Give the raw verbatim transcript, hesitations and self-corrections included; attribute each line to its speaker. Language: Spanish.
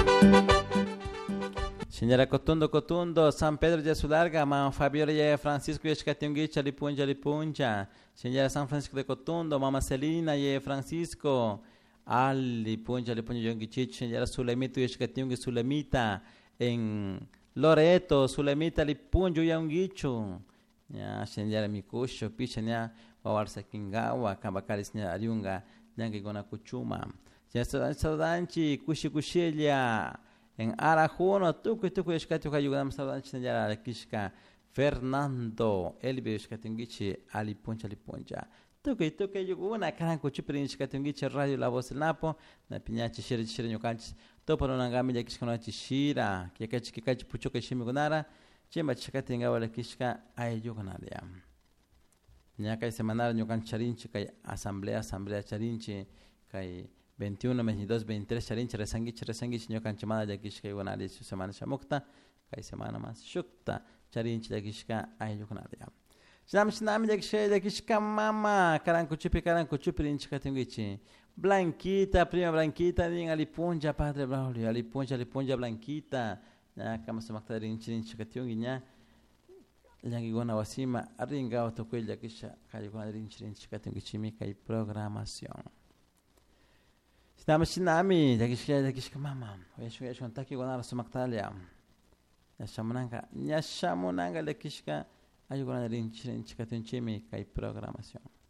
Speaker 1: Señora Cotundo Cotundo, San Pedro de Sularga, Mamá Fabiola y Francisco y Escationguicha, Lipuncha, Lipuncha. Señora San Francisco de Cotundo, Mamá Celina y Francisco, Al Lipuncha, Lipuncha, Yonguichich, Señora Sulemito y Escationgue, Sulemita, en Loreto, Sulemita, Lipuncho, Yonguicho. Ya, Señora Micucho, Picha, ya, Wawarsa Kingawa, Kamakaris, Ariunga, Yangigona Kuchuma. Señora Saudanchi, Kushi Kushilia. En Arajuno, tuku tuku yashkatu kayugadam saludan chinayara alakishka Fernando Elvio yashkatungichi alipuncha alipuncha. Tuku tuku yuguna karanko chupirin yashkatungichi radio La Voz del Napo na piñachi shira shira ñukanchis topo nangami yakishkanachi shira kikachi kikachi puchoka shimigunara chimba chishkatinga walakishka ayugunaria. Ñakay semanal ñukanchi charinchi kay asamblea asamblea charinchi kay veintiuno, veintidós, veintitrés, charinche, resanguiche, resanguiche, ñocan chamada de Kishka y Gonari, su semana shamukta, kay semana más shukta, charinche de Kishka, ay yukunaria. Shinam shinam de Kishka de Kishka mama, caranco chupi, caranco chupi, rinchka tinguichi. Blanquita, prima Blanquita, din alipunja, padre Braulio, alipunja, alipunja, Blanquita, ya kama semakta rinchi, rinchka tinguiña. Yangi gona wasima, arringa otokuel Kishka, kay gonari rinchi, rinchka tinguichi, mi kay programación. Sinami sinami dakishka dakishka mama yashu yashu antaki gonara sumaktalia yashamunanga yashamunanga dakishka ayugona rinchi rinchi katunchimi kai programación.